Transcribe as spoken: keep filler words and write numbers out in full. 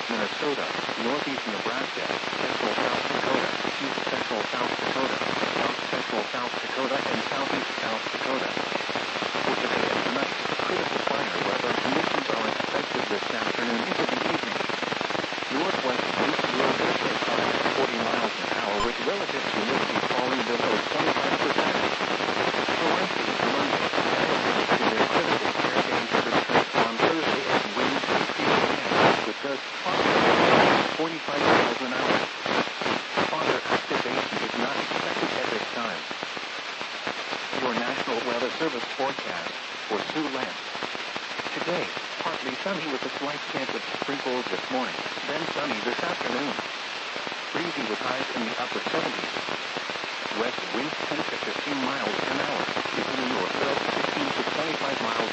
Minnesota, northeast Nebraska, central South Dakota, east central South Dakota, south central South Dakota, and southeast South Dakota. For today and tonight, critical fire weather conditions are expected this afternoon into the evening. Northwest winds blow at forty miles an hour with relative humidity falling below twenty-five percent. For Wednesday, Monday, elevated to their critical fire danger returns on Thursday as winds increase again, with gusts possibly forty-five miles an hour. Fire activation is not expected at this time. Your National Weather Service forecast for Siouxland. Today, partly sunny with a slight chance of sprinkles this morning, then sunny this afternoon. Breezy with highs in the upper seventies. West winds ten to fifteen miles an hour, even in north sixteen to twenty-five miles